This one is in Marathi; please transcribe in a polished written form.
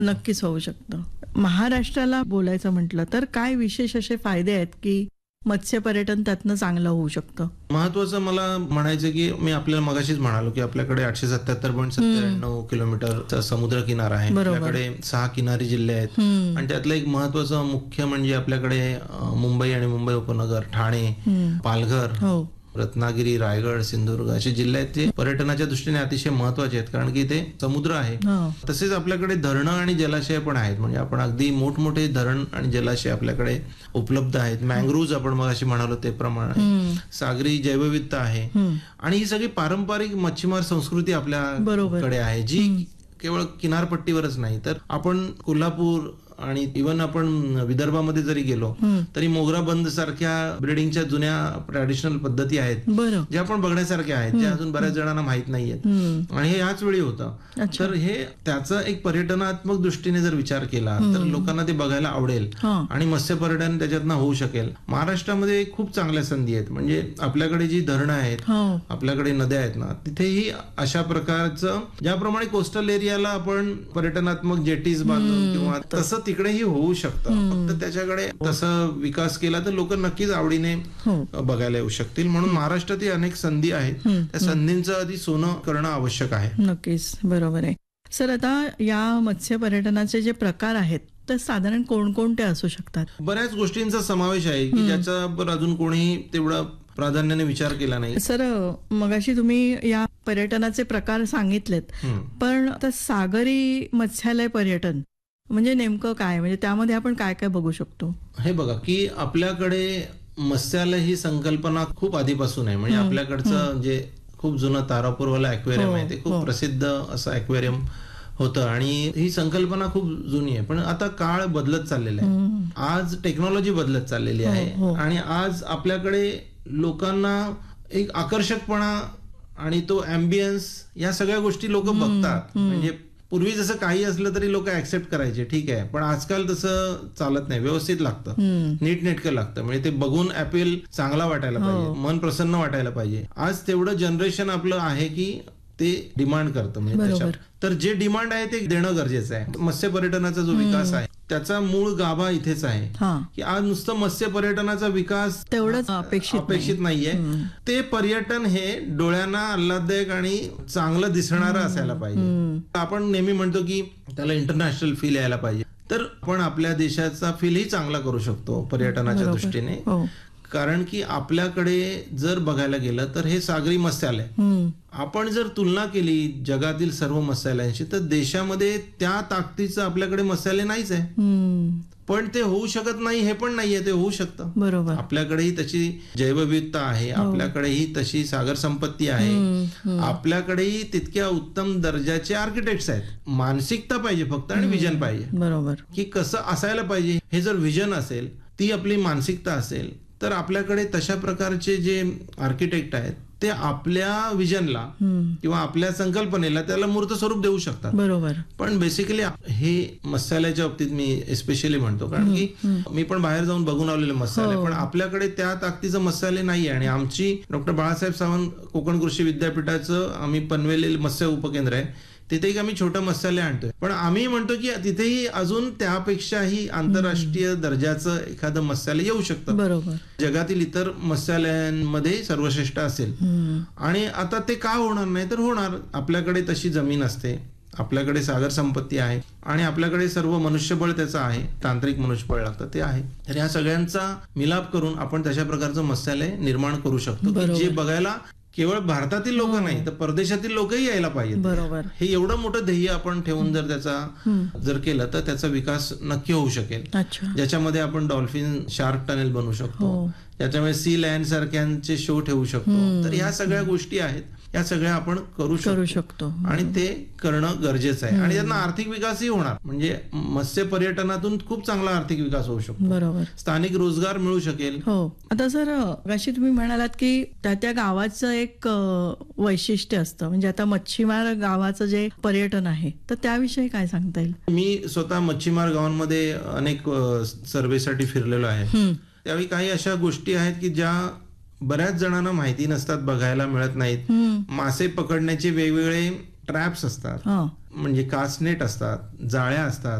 नक्कीच होऊ शकतं. महाराष्ट्राला बोलायचं म्हटलं तर काय विशेष असे फायदे आहेत की मत्स्य पर्यटन त्यातनं चांगलं होऊ शकतं? महत्वाचं मला म्हणायचं की मी आपल्याला मगाशीच म्हणालो की आपल्याकडे 877.97 किलोमीटरचा समुद्र किनारा आहे. आपल्याकडे 6 किनारी जिल्हे आहेत आणि त्यातलं एक महत्वाचं मुख्य म्हणजे आपल्याकडे मुंबई आणि मुंबई उपनगर, ठाणे, पालघर, रत्नागिरी, रायगड, सिंधुदुर्ग असे जिल्हे आहेत ते पर्यटनाच्या दृष्टीने अतिशय महत्वाचे आहेत, कारण की ते समुद्र आहे. तसेच आपल्याकडे धरणं आणि जलाशय पण आहेत. म्हणजे आपण अगदी मोठमोठे धरण आणि जलाशय आपल्याकडे उपलब्ध आहेत. मँग्रोव्ज आपण मग अशी म्हणालो ते प्रमाणे सागरी जैवविविधता आहे आणि ही सगळी पारंपरिक मच्छीमार संस्कृती आपल्याकडे आहे, जी केवळ किनारपट्टीवरच नाही तर आपण कोल्हापूर आणि इव्हन आपण विदर्भामध्ये जरी गेलो तरी मोगरा बंद सारख्या ब्रिडिंगच्या जुन्या ट्रॅडिशनल पद्धती आहेत ज्या आपण बघण्यासारख्या आहेत, ज्या अजून बऱ्याच जणांना माहित नाहीयेत आणि हे याच वेळी होतं. तर हे त्याचा एक पर्यटनात्मक दृष्टीने जर विचार केला तर लोकांना ते बघायला आवडेल आणि मत्स्य पर्यटन त्याच्यातनं होऊ शकेल. महाराष्ट्रामध्ये खूप चांगल्या संधी आहेत. म्हणजे आपल्याकडे जी धरणं आहेत, आपल्याकडे नद्या आहेत ना, तिथेही अशा प्रकारचं ज्याप्रमाणे कोस्टल एरियाला आपण पर्यटनात्मक जेटीज बांधून किंवा तसं तिकडेही होऊ शकतं. फक्त त्याच्याकडे तसं विकास केला तर लोक नक्कीच आवडीने बघायला येऊ शकतील. म्हणून महाराष्ट्रात अनेक संधी आहेत. त्या संधींचं आधी सोनं करणं आवश्यक आहे. नक्कीच, बरोबर आहे सर. आता या मत्स्य पर्यटनाचे जे प्रकार आहेत तर साधारण कोणकोणते असू शकतात? बऱ्याच गोष्टींचा समावेश आहे की ज्याच्यावर अजून कोणीही तेवढा प्राधान्याने विचार केला नाही. सर, मगाशी तुम्ही या पर्यटनाचे प्रकार सांगितलेत, पण आता सागरी मत्स्यालय पर्यटन म्हणजे नेमकं काय? म्हणजे त्यामध्ये आपण काय काय बघू शकतो? हे बघा की आपल्याकडे मत्स्यालय ही संकल्पना खूप आधीपासून आहे. म्हणजे आपल्याकडचं जे खूप जुनं तारापूरवाला ॲक्वेरियम आहे ते खूप प्रसिद्ध असं ॲक्वेरियम होतं आणि ही संकल्पना खूप जुनी आहे. पण आता काळ बदलत चाललेला आहे. आज टेक्नॉलॉजी बदलत चाललेली आहे आणि आज आपल्याकडे लोकांना एक आकर्षकपणा आणि तो ॲम्बियन्स या सगळ्या गोष्टी लोक बघतात. म्हणजे पूर्वी जसं काही असलं तरी लोक ऍक्सेप्ट करायचे, ठीक आहे, पण आजकाल तसं चालत नाही. व्यवस्थित लागतं, नीटनेटकं लागतं. म्हणजे ते बघून अपील चांगला वाटायला पाहिजे, मन प्रसन्न वाटायला पाहिजे. आज तेवढं जनरेशन आपलं आहे की ते डिमांड करतं. म्हणजे तर जे डिमांड आहे ते देणं गरजेचं आहे. मत्स्य पर्यटनाचा जो विकास आहे त्याचा मूळ गाभा इथेच आहे की आज नुसतं मत्स्य पर्यटनाचा विकास तेवढंच अपेक्षित नाहीये. ते पर्यटन हे डोळ्यांना आल्हाददायक आणि चांगलं दिसणारं असायला पाहिजे. आपण नेहमी म्हणतो की त्याला इंटरनॅशनल फील यायला पाहिजे, तर आपण आपल्या देशाचा फीलही चांगला करू शकतो पर्यटनाच्या दृष्टीने. कारण की आपल्याकडे जर बघायला गेलं तर हे सागरी मत्स्यालय, आपण जर तुलना केली जगातील सर्व मत्स्यालयांशी तर देशामध्ये त्या ताकदीचं आपल्याकडे मत्स्यालय नाहीच आहे. पण ते होऊ शकत नाही हे पण नाहीये, ते होऊ शकतं. बरोबर. आपल्याकडेही तशी जैवविविधता आहे, आपल्याकडेही तशी सागर संपत्ती आहे, आपल्याकडेही तितक्या उत्तम दर्जाचे आर्किटेक्ट्स आहेत. मानसिकता पाहिजे फक्त आणि विजन पाहिजे. बरोबर. की कसं असायला पाहिजे हे जर विजन असेल, ती आपली मानसिकता असेल तर आपल्याकडे तशा प्रकारचे जे आर्किटेक्ट आहेत ते आपल्या विजनला किंवा आपल्या संकल्पनेला त्याला मूर्त स्वरूप देऊ शकतात. बरोबर. पण बेसिकली हे मत्स्यालयाच्या बाबतीत मी एस्पेशली म्हणतो, कारण की मी पण बाहेर जाऊन बघून आलेले मत्स्यालय, पण आपल्याकडे त्या ताकदीचं मत्स्यालय नाहीये. आणि आमची डॉक्टर बाळासाहेब सावंत कोकण कृषी विद्यापीठाचं आम्ही पनवेल मत्स्य उपकेंद्र आहे, तिथेही आम्ही छोटं मत्स्यालय आणतोय. पण आम्ही म्हणतो की तिथेही अजून त्यापेक्षाही आंतरराष्ट्रीय दर्जाचं एखादं मत्स्यालय येऊ शकतं. बरोबर. जगातील इतर मत्स्यालयांमध्ये सर्वश्रेष्ठ असेल. आणि आता ते का होणार नाही तर होणार. आपल्याकडे तशी जमीन असते, आपल्याकडे सागर संपत्ती आहे आणि आपल्याकडे सर्व मनुष्यबळ त्याचं आहे, तांत्रिक मनुष्यबळ लागतं ते आहे. तर या सगळ्यांचा मिलाप करून आपण तशा प्रकारचं मत्स्यालय निर्माण करू शकतो जे बघायला केवळ भारतातील लोक नाही तर परदेशातील लोकही यायला पाहिजेत. बरोबर. हे एवढं मोठं ध्येय आपण ठेवून जर त्याचा जर केलं तर त्याचा विकास नक्की होऊ शकेल. ज्याच्यामध्ये आपण डॉल्फिन शार्क टनेल बनवू शकतो, त्याच्यामुळे सी लँड सारख्यांचे शो ठेवू शकतो. तर ह्या सगळ्या गोष्टी आहेत, या सगळ्या आपण करू शकतो आणि ते करणं गरजेचं आहे. आणि त्यांना आर्थिक विकासही होणार. म्हणजे मत्स्य पर्यटनातून खूप चांगला आर्थिक विकास होऊ शकतो. बरोबर. स्थानिक रोजगार मिळू शकेल. आता सर, अशी तुम्ही म्हणालात की त्या गावाचं एक वैशिष्ट्य असतं. म्हणजे आता मच्छीमार गावाचं जे पर्यटन आहे तर त्याविषयी काय सांगता येईल? मी स्वतः मच्छीमार गावांमध्ये अनेक सर्वेसाठी फिरलेलो आहे. त्यावेळी काही अशा गोष्टी आहेत की ज्या बऱ्याच जणांना माहिती नसतात, बघायला मिळत नाहीत. मासे पकडण्याचे वेगवेगळे ट्रॅप्स असतात, म्हणजे कासनेट असतात, जाळ्या असतात,